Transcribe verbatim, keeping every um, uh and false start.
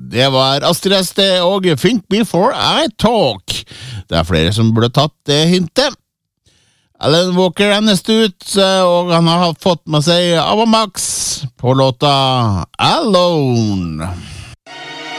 det var Astrid S D og Think Before I Talk. Det er flere som burde tatt det hintet. Alan Walker er neste ut, og han har fått med seg Avamax på låta Alone.